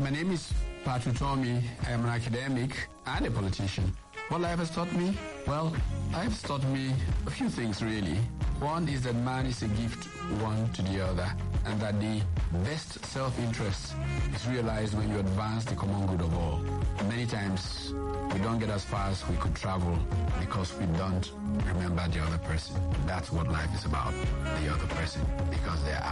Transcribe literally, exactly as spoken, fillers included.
My name is Patu Tommy. I am an academic and a politician. What life has taught me? Well, life has taught me a few things, really. One is that man is a gift one to the other, and that the best self-interest is realized when you advance the common good of all. Many times, we don't get as far as we could travel because we don't remember the other person. That's what life is about, the other person, because they are